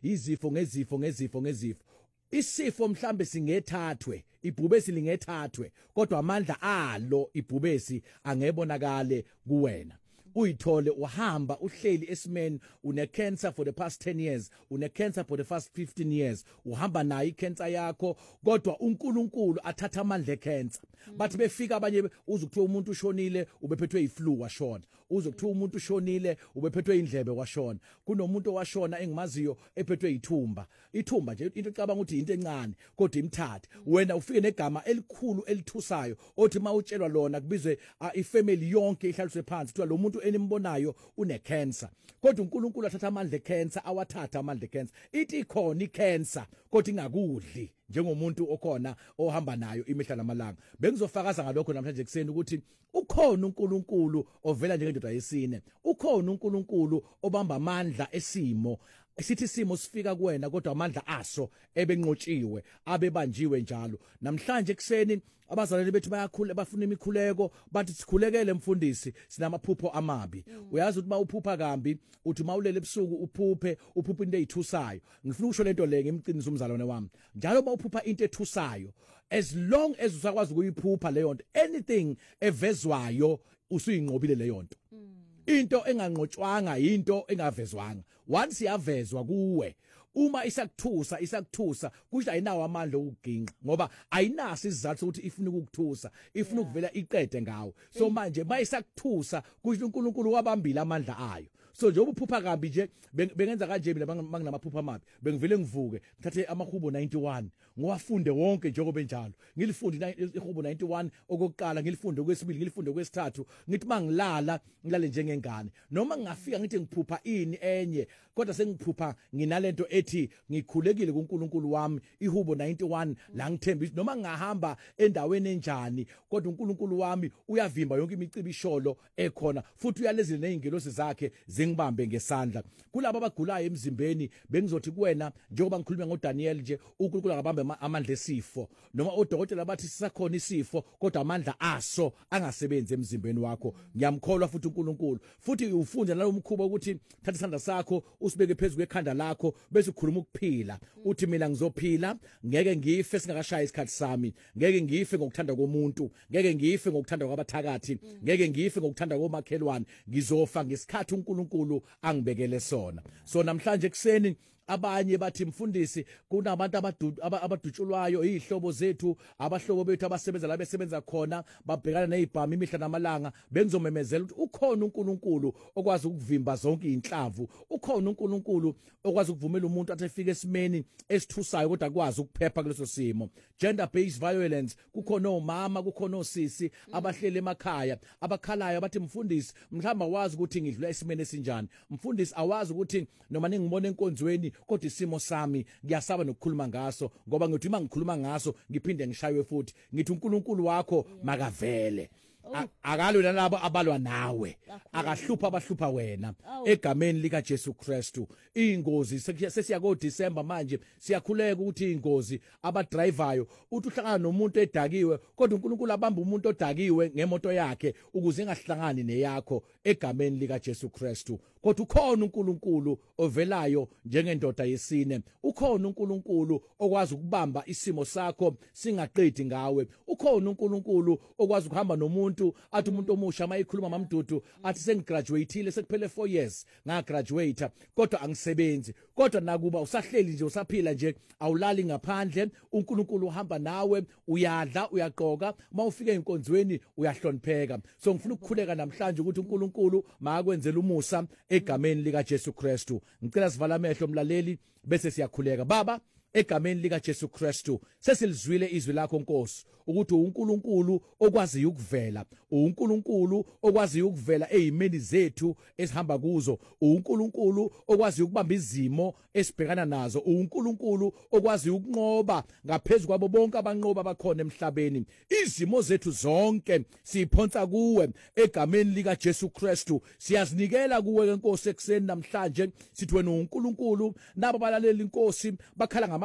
izifo ngezifo. Isifo mhlambe singethathwe, ibhubesi lingethathwe, kodwa amandla alo ibhubesi angebonakale kuwena. Uyithole uhamba uhleli esimeni une cancer for the past 10 years, une cancer for the past 15 years, uhamba nayo icancer yakho, kodwa uNkulunkulu athatha amandla ecancer. Bathi befika abanye uzokuthiwa umuntu ushonile ubephethwe iflu washona, uzokuthiwa umuntu ushonile ubephethwe indlebe washona. Kunomuntu owashona engimaziyo ephethwe ithumba nje, into ecabanga ukuthi into encane kodwa imthathe. Wena ufike negama elikhulu elithusayo othi mawutshelwa lona kubizwe ifamily yonke ihlaliswe phansi kuthiwa lo muntu enimbonayo une cancer, kodwa uNkulunkulu athatha amandla ecancer, awathatha amandla ecancer. Ithi ikhona icancer kodwa ingakudli njengomuntu okhona ohamba nayo imihla namalanga. Bengizofakaza ngalokho namhlanje kuseni ukuthi ukhona uNkulunkulu ovela njengendoda yesine, ukhona uNkulunkulu obamba amandla esimo. Sithi isimo sifika kuwena kodwa amandla aso ebenqotshiwe abebanjiwe njalo. Namhlanje kuseni abazalwane bethu bayakhula bafuna imikhuleko, bathi sikhulekele mfundisi sinamaphupho amabi. Uyazi ukuthi mawuphupha kambi uthi mawulele ebusuku uphuphe into ezithusayo. Ngifuna ukusho lento le ngimqinisa umzalwane wami, njalo mawuphupha into ethusayo, as long as usakwazi ukuyiphupha leyo nto, anything evezwayo usuyinqobile leyo nto. Into enganqotshwanga into engavezwanga, once yavezwa kuwe, uma isakuthusa kusho ayinawo amandla okuginqa, ngoba ayinasi isizathu ukuthi ifuna ukukuthusa, ifuna ukuvela iqede ngawo. So manje mayisakuthusa kusho uNkulunkulu wabambile amandla ayo. So njengoba uphupha kambi nje bengenza kanje mina manginamaphupha amabi, bengivele ngivuke ngithathe amahubo 91 ngowafunde wonke njengoba enjalo. Ngilifunde ihubo 91 okokuqala, ngilifunde okwesibili, ngilifunde okwesithathu, ngithi mangilala ngilale njengengane. Noma ngingafika ngithi ngiphupha ini enye, kodwa sengiphupha nginalento ethi ngikhulekile kuNkulunkulu wami, ihubo 91 la ngithemba noma ngahamba endaweni enjani, kodwa uNkulunkulu wami uyavimba yonke imicibisholo ekhona, futhi uyalezile nezingelosi zakhe ngibambe ngesandla. Kulabo abagulayo emzimbeni bengizothi kuwena njengoba ngikhuluma ngoDaniel nje, uNkulunkulu akabambe amandla esifo, noma odokotela bathi sisakhona isifo kodwa amandla aso angasebenzi emzimbeni wakho. Ngiyamkholwa futhi uNkulunkulu, futhi ufunde nalomkhuba ukuthi thatha isandla sakho usibeke phezulu kwekhanda lakho bese ukhuluma ukuphila. Uthi mina ngizophila, ngeke ngife singakashaya isikhathi sami, ngeke ngife ngokuthanda komuntu, ngeke ngife ngokuthanda kwabathakathi, ngeke ngife ngokuthanda komakhelwane, ngizofa ngesikhathi uNkulunkulu angibekele sona. So namhlanje kuseni abanye bathi mfundisi kunabantu abadutshulwayo izihlobo zethu, abahlobo bethu abasebenza la besebenza khona babhekana nezibhamu imihla namalanga. Bengizomemezela ukuthi ukhona uNkulunkulu okwazi ukuvimba zonke inhlavu, ukhona uNkulunkulu okwazi ukuvumela umuntu athi efike esimeni esithusayo kodwa akwazi ukuphepha kuleso simo. Gender based violence, kukhona omama, kukhona osisi abahlele emakhaya abakhalayo bathi mfundisi mhlamba wazi ukuthi ngidlula esimeni esinjani, mfundisi awazi ukuthi noma ningibona enkonzweni kodwa isimo sami ngiyasaba nokukhuluma ngaso, ngoba ngithi uma ngikhuluma ngaso ngiphinde ngishaywe futhi. Ngithi uNkulunkulu wakho makavele, akalwe nalabo abalwa nawe, akahlupha abahlupha wena, egameni lika Jesu Kristu. Ingozi sesiyako December manje, siyakhuleka ukuthi ingozi abadrivayo uthi uhlangana nomuntu edakiwe kodwa uNkulunkulu abamba umuntu odakiwe ngemoto yakhe ukuze ingahlangani neyakho, egameni lika Jesu Kristu. Kodwa ukhona uNkulunkulu ovelayo njengendoda yesine, ukhona uNkulunkulu okwazi ukubamba isimo sakho singaqedi ngawe, ukhona uNkulunkulu okwazi ukuhamba nomuntu athi umuntu omusha mayikhuluma mamdudu athi sengigraduateile sekuphele 4 years ngagraduate kodwa angisebenzi, kodwa nakuba usahleli nje usaphila nje awulali ngaphandle, uNkulunkulu uhamba nawe, uyadla uyaqoka, mawufika enkonzweni uyahlonipheka. So ngifuna ukukhuleka namhlanje ukuthi uNkulunkulu mayakwenzela umusa egameni lika Jesu Kristu. Ngicela sivala amehlo mlaleli bese siyakhuleka. Baba, egameni lika Jesu Kristu sesilizwile izwi lakho Nkosi ukuthi uNkulunkulu okwazi ukuvela, uNkulunkulu okwazi ukuvela ezimeni zethu esihamba kuzo, uNkulunkulu okwazi ukubamba izimo esibhekana nazo, uNkulunkulu okwazi ukunqoba ngaphezulu kwabo bonke abanqoba abakhona emhlabeni. Izimo zethu zonke siphonsa kuwe egameni lika Jesu Kristu, siyazinikela kuwe Nkosi ekuseni namhlanje. Sithi wena uNkulunkulu nabo balalela Inkosi bakhala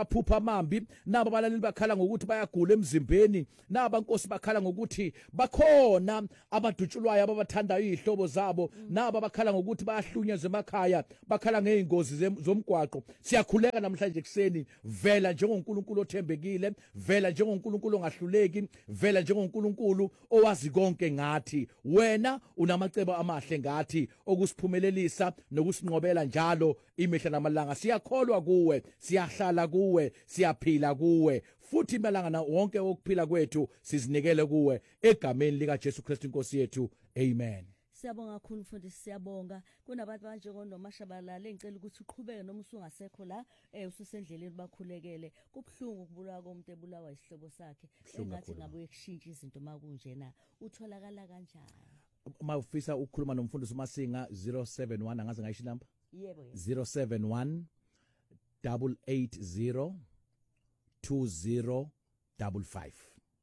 namaphupha amambi, nabo abalaleli bakhala ngokuthi bayagula emzimbeni, nabo Nkosi bakhala ngokuthi bakhona abadutshulwayo ababathandayo izihlobo zabo, nabo abakhala ngokuthi bayahlunyezwa emakhaya, bakhala ngeingozi zomgwaqo. Siyakhuleka namhlanje ekseni, vela njengoNkulunkulu othembekile, vela njengoNkulunkulu ongahluleki, vela njengoNkulunkulu owazi konke ngathi. Wena unamacebo amahle ngathi okusiphumelelisa nokusinqobela njalo imihla namalanga. Siyakholwa kuwe, siyahlala kuwe, siyaphila kuwe, futhi malanga wonke okuphila kwethu sizinikele kuwe egameni lika Jesu Kristu Inkosi yethu. Amen. Siyabonga kakhulu mfundisi, siyabonga. Kunabantu banjengoNomashabalala engicela ukuthi uqhubeke noma usungasekho la, ususendleleni bakhulekele. Kubhlungu ukubulawa komuntu ebulawa isihlobo sakhe. Engathi ngabe uyekushintsha izinto makunjena. Utholakala kanjani? Uma ufisa ukukhuluma nomfundisi uMasinga 071 angaze ngayisho number? Yebo. 071 880 2055.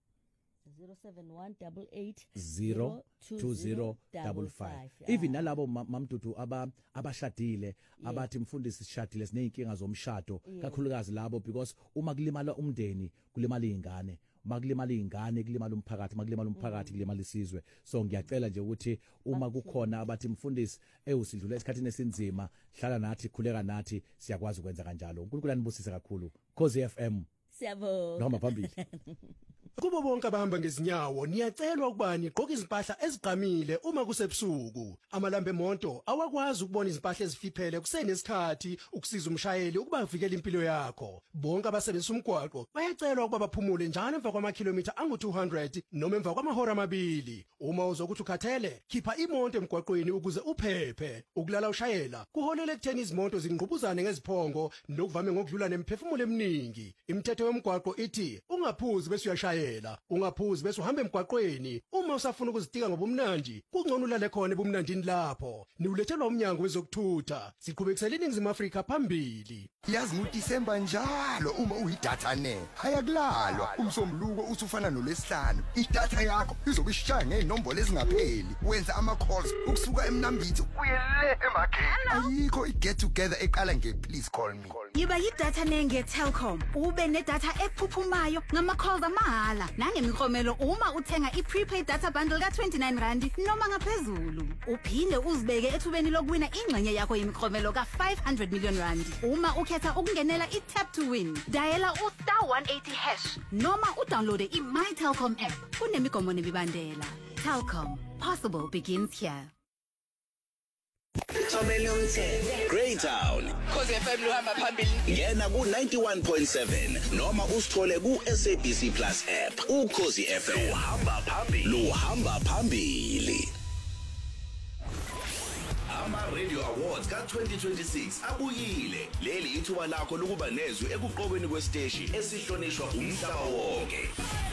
07188020055. Even nalabo mamdudu abashadile abathi mfundisi sishadile sineyinkinga zomshado, kakhulukazi labo, because uma kulimala umndeni kulimala izingane, makulimala izingane kulimala umphakathi, makulimala umphakathi kulimala isizwe. So ngiyacela nje ukuthi uma kukhona abathi mfundisi usidlula esikhathini esinzima, hlala nathi, khuleka nathi, siyakwazi ukwenza kanjalo. uNkulunkulu anibusise kakhulu. Khosi FM. Siyabonga. Noma phambili. Kubo bonke abahamba ngezinyawo niyacelwa ukuba niqoke izimpahla ezigqamile uma kusebusuku. Amalambe emonto awakwazi ukubona izimpahla ezifiphele kusenesikhathi ukusiza umshayeli ukuba avikele impilo yakho. Bonke abasebenzisa umgwaqo bayacelwa ukuba baphumule njalo emva kwamakhilomitha angu-200 noma emva kwamahora amabili. Uma uzokuthi ukhathele, khipha imoto emgwaqweni ukuze uphephe. Ukulala ushayela kuholela ekutheni izimoto zingqubuzane ngeziphongo nokuvame ngokudlula nemphefumulo eminingi. Imithetho yomgwaqo ithi ungaphuzi bese uyashayela. Ungaphuzi bese uhamba emgwaqweni. Uma usafuna ukuzitika ngobumnandi, kungcono ulale khona ebumnandini lapho. Niulethelwa umnyango wezokuthutha. Siqhubekisela iNingizimu Afrika phambili. Yazi ngoDisemba njalo uma uyidatha ne hayakulalwa umsombuluko usufana noLesihlanu. Idatha yakho izobe ishaya ngenombolo ezingapheli. Wenza ama calls ukusuka eMnambithi uye le eMageni. Ayikho iget together eqala nge-please call me. Yiba yidatha nenge Telkom. Ube nedatha ephuphumayo ngama-calls amahhala nangemiklomelo uma uthenga i-prepaid data bundle ka-29 rand noma ngaphezulu. Uphinde uzibeke ethubeni lokuwina ingxenye yakho yemiklomelo ka-500 million rand. Uma ukhetha ukungenela i-tap to win, diala *180# noma udownloade i-My Telkom app. Kunemigomo nemibandela. Telkom, possible begins here. Greytown Khosi FM luhamba phambili. ngena ku 91.7 noma usithole ku SABC Plus app. Ukhosi FM luhamba phambili. Ama Radio Awards ka-2026 abuyile. Leli ithuba lakho lokuba nezwi ekuqokweni kwesiteshi esihlonishwa umhlaba wonke.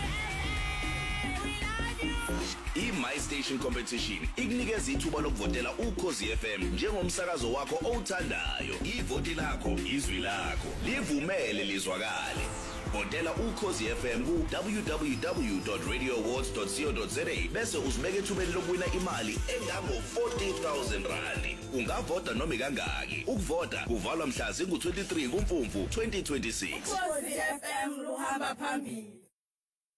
I-My Station Competition ikunikeza ithuba lokuvotela uKhosi FM njengomsakazo wakho owuthandayo. Ivoti lakho, izwi lakho. Livumele lizwakale. Votela uKhosi FM ku www.radioawards.co.za bese uzibeke ethubeni lokuwina imali engango-40,000 rand. Ungavota noma kangaki. Ukuvota kuvalwa mhla zingu-23 kuMfumfu 2026. Khosi FM luhamba phambili.